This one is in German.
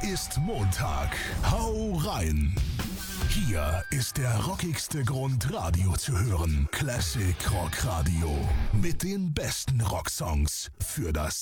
ist Montag. Hau rein! Hier ist der rockigste Grund, Radio zu hören. Classic Rock Radio. Mit den besten Rocksongs für das